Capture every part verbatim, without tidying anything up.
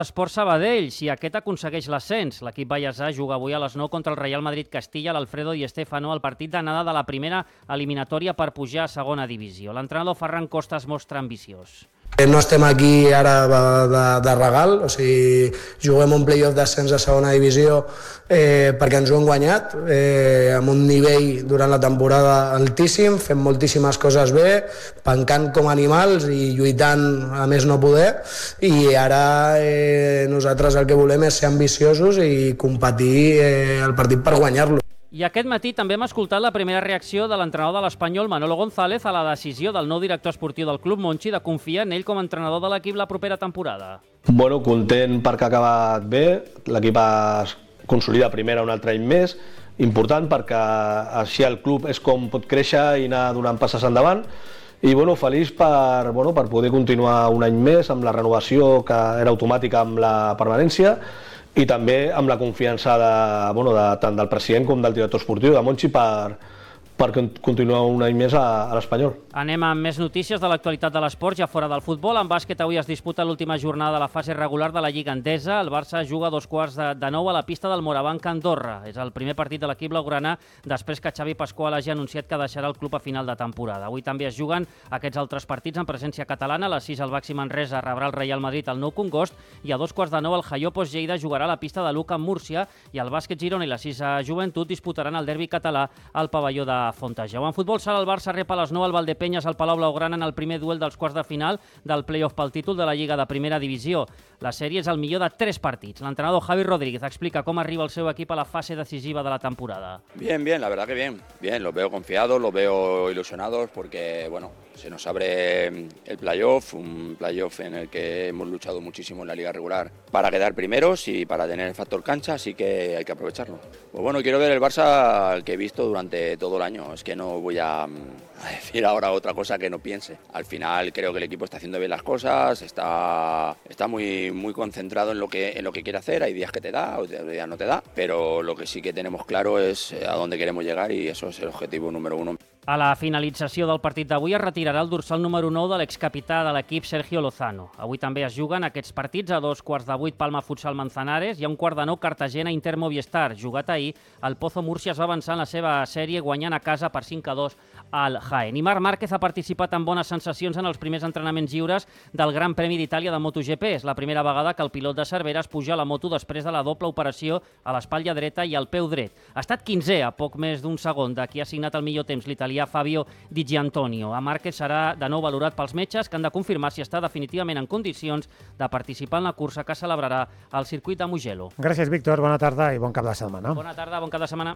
Esport Sabadell, si aquest aconsegueix l'ascens. L'equip ballesà juga avui a les nou contra el Real Madrid Castilla, l'Alfredo Di Stéfano, al partit d'anada de la primera eliminatòria per pujar a segona divisió. L'entrenador Ferran Costa es mostra ambiciós. No estem aquí ara de, de, de regal, o sigui, juguem un play-off d'ascens a segona divisió eh, perquè ens ho hem guanyat, eh, amb un nivell durant la temporada altíssim, fent moltíssimes coses bé, pencant com animals i lluitant a més no poder, i ara eh, nosaltres el que volem és ser ambiciosos i competir eh, el partit per guanyar-lo. I aquest matí també hem escoltat la primera reacció de l'entrenador de l'Espanyol, Manolo González, a la decisió del nou director esportiu del Club Monchi de confiar en ell com a entrenador de l'equip la propera temporada. Bueno, content perquè ha acabat bé, l'equip es consolida primera un altre any més, important perquè així el club és com pot créixer i anar donant passes endavant, i bueno, feliç per, bueno, per poder continuar un any més amb la renovació que era automàtica amb la permanència, i també amb la confiança de, bueno, de, tant del president com del director esportiu de Monchi per, per continuar un any més a, a l'Espanyol. Anem amb més notícies de l'actualitat de l'esport, ja fora del futbol. En bàsquet avui es disputa l'última jornada de la fase regular de la Lliga Endesa. El Barça juga a dos quarts de, de nou a la pista del Morabanc Andorra. És el primer partit de l'equip blaugrana després que Xavi Pasqual hagi anunciat que deixarà el club a final de temporada. Avui també es juguen aquests altres partits en presència catalana. A les sis el Baxi Manresa rebrà el Real Madrid al Nou Congost i a dos quarts de nou el Jaiopos Lleida jugarà a la pista de Luca en Múrcia i el Bàsquet Girona i la Sisa Joventut disputaran el derbi català al pavelló de Fontejau. En futbol sala el Barça rep a les nou al Valdepenyes al Palau Blaugrana en el primer duel dels quarts de final del play-off pel títol de la Lliga de Primera Divisió. La sèrie és el millor de tres partits. L'entrenador Javi Rodríguez explica cómo arriba el seu equip a la fase decisiva de la temporada. Bien, bien, la verdad que bien. Bien, los veo confiados, los veo ilusionados porque, bueno, se nos abre el playoff, un playoff en el que hemos luchado muchísimo en la liga regular para quedar primeros y para tener el factor cancha, así que hay que aprovecharlo. Pues bueno, quiero ver el Barça que he visto durante todo el año. Es que no voy a, a decir ahora otra cosa que no piense. Al final creo que el equipo está haciendo bien las cosas, está, está muy, muy concentrado en lo, que, en lo que quiere hacer. Hay días que te da, otros días no te da, pero lo que sí que tenemos claro es a dónde queremos llegar y eso es el objetivo número uno. A la finalització del partit d'avui es retirarà el dorsal número nou de l'excapità de l'equip Sergio Lozano. Avui també es juguen aquests partits a dos quarts de vuit Palma Futsal Manzanares i a un quart de nou Cartagena Inter Movistar. Jugat ahir, el Pozo Múrcia es va avançar en la seva sèrie guanyant a casa per cinc a dos al Jaén. I Marc Márquez ha participat amb bones sensacions en els primers entrenaments lliures del Gran Premi d'Itàlia de MotoGP. És la primera vegada que el pilot de Cervera es puja a la moto després de la doble operació a l'espatlla dreta i al peu dret. Ha estat quinzè a poc més d'un segon de qui ha signat el millor temps l'italià Fabio Di Gianantonio. A Márquez serà de nou valorat pels metges que han de confirmar si està definitivament en condicions de participar en la cursa que celebrarà al circuit de Mugello. Gràcies, Víctor. Bona tarda i bon cap de setmana. Bona tarda, bon cap de setmana.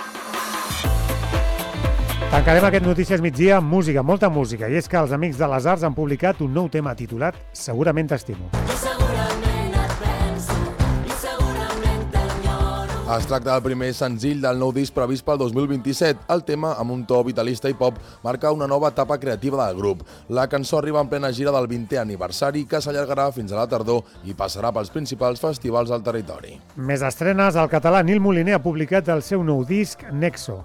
Tancarem aquest Notícies Migdia amb música, molta música, i és que els Amics de les Arts han publicat un nou tema titulat Segurament t'estimo. Es tracta del primer senzill del nou disc previst pel dos mil vint-i-set. El tema, amb un to vitalista i pop, marca una nova etapa creativa del grup. La cançó arriba en plena gira del vintè aniversari, que s'allargarà fins a la tardor i passarà pels principals festivals del territori. Més estrenes, el català Nil Moliner ha publicat el seu nou disc, Nexo.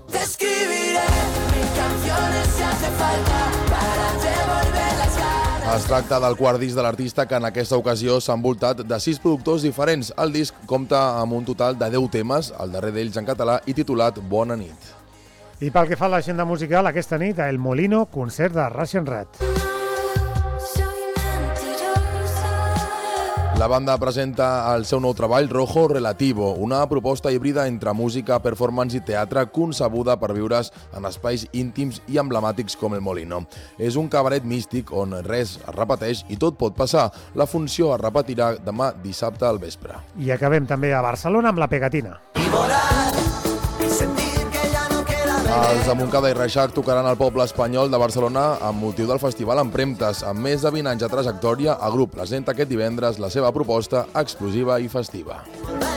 Es tracta del quart disc de l'artista que en aquesta ocasió s'ha envoltat de sis productors diferents. El disc compta amb un total de deu temes, el darrer d'ells en català i titulat Bona nit. I pel que fa a l'agenda musical, aquesta nit a El Molino, concert de Russian Rat. La banda presenta el seu nou treball Rojo Relativo, una proposta híbrida entre música, performance i teatre concebuda per viure's en espais íntims i emblemàtics com El Molino. És un cabaret místic on res es repeteix i tot pot passar. La funció es repetirà demà dissabte al vespre. I acabem també a Barcelona amb La Pegatina. Els de Montcada i Reixac tocaran al poble espanyol de Barcelona amb motiu del Festival Empremtes. Amb més de vint anys de trajectòria, el grup presenta aquest divendres la seva proposta explosiva i festiva.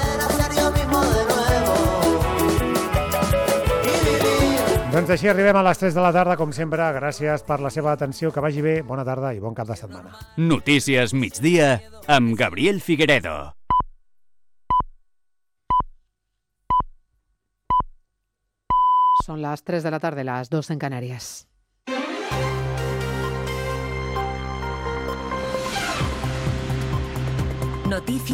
Doncs així arribem a les tres de la tarda, com sempre. Gràcies per la seva atenció, que vagi bé, bona tarda i bon cap de setmana. Notícies Migdia amb Gabriel Figueredo. Son las tres de la tarde, las dos en Canarias. Noticias.